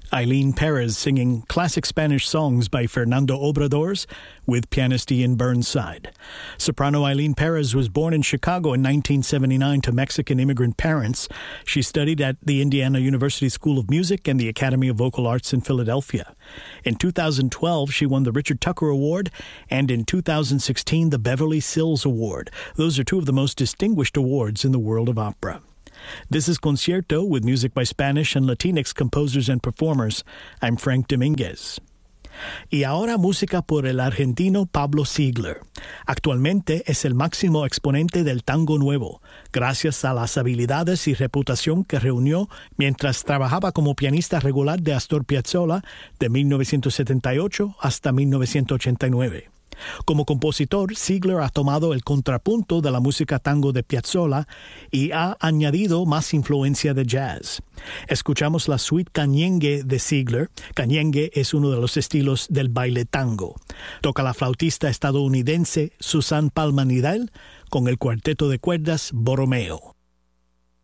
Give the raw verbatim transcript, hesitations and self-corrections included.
Eileen Perez singing classic Spanish songs by Fernando Obradors with pianist Ian Burnside. Soprano Eileen Perez was born in Chicago in nineteen seventy-nine to Mexican immigrant parents. She studied at the Indiana University School of Music and the Academy of Vocal Arts in Philadelphia. In two thousand twelve, she won the Richard Tucker Award, and in two thousand sixteen, the Beverly Sills Award. Those are two of the most distinguished awards in the world of opera. This is Concierto with music by Spanish and Latinx composers and performers. I'm Frank Dominguez. Y ahora música por el argentino Pablo Ziegler. Actualmente es el máximo exponente del tango nuevo, gracias a las habilidades y reputación que reunió mientras trabajaba como pianista regular de Astor Piazzolla de mil novecientos setenta y ocho hasta mil novecientos ochenta y nueve. Como compositor, Ziegler ha tomado el contrapunto de la música tango de Piazzolla y ha añadido más influencia de jazz. Escuchamos la suite Canyengue de Ziegler. Canyengue es uno de los estilos del baile tango. Toca la flautista estadounidense Susan Palma Nidal con el cuarteto de cuerdas Borromeo.